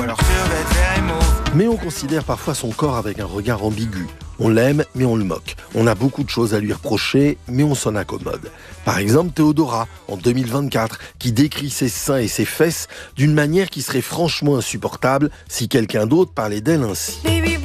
alors survêt vert et mauve. Mais on considère parfois son corps avec un regard ambigu. On l'aime, mais on le moque. On a beaucoup de choses à lui reprocher, mais on s'en accommode. Par exemple, Théodora, en 2024, qui décrit ses seins et ses fesses d'une manière qui serait franchement insupportable si quelqu'un d'autre parlait d'elle ainsi.